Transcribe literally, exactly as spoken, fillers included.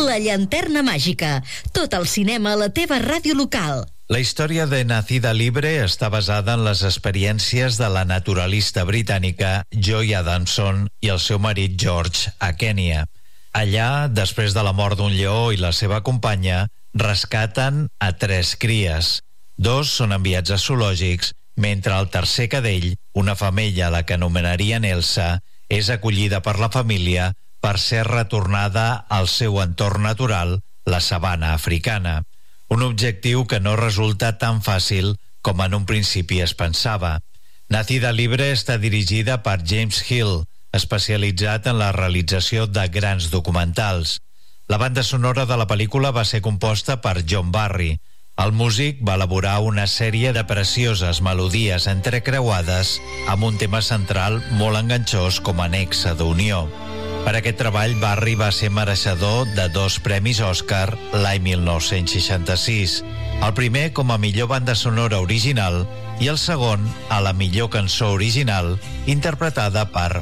La llanterna màgica. Tot el cinema a la teva ràdio local. La història de Nacida Libre està basada en les experiències de la naturalista britànica Joy Adamson i el seu marit George a Kènia. Allà, després de la mort d'un lleó i la seva companya, rescaten a tres cries. Dos són enviats a zoològics, mentre el tercer cadell, una femella a la que anomenarien Elsa, és acollida per la família per ser retornada al seu entorn natural, la sabana africana. Un objectiu que no resulta tan fàcil com en un principi es pensava. Nacida Libre està dirigida per James Hill, especialitzat en la realització de grans documentals. La banda sonora de la pel·lícula va ser composta per John Barry. El músic va elaborar una sèrie de precioses melodies entrecreuades amb un tema central molt enganxós com a nexe d'unió. Per aquest treball, Barry va ser mereixedor de dos premis Òscar l'any mil nou-cents seixanta-sis. El primer com a millor banda sonora original i el segon a la millor cançó original interpretada per